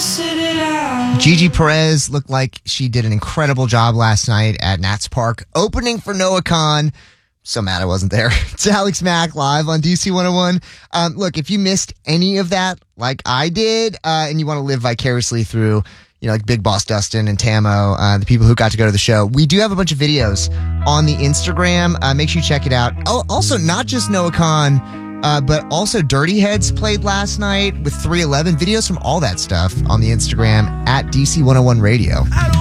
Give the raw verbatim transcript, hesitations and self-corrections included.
Gigi Perez looked like she did an incredible job last night at Nats Park, opening for Noah Khan. So mad I wasn't there. It's Alex Mack live on D C one oh one. Um, look, if you missed any of that, like I did, uh, and you want to live vicariously through, you know, like Big Boss Dustin and Tamo, uh, the people who got to go to the show, we do have a bunch of videos on the Instagram. Uh, make sure you check it out. Oh, also, not just Noah Khan, uh, but also Dirty Heads played last night with three eleven. Videos from all that stuff on the Instagram at D C one oh one Radio.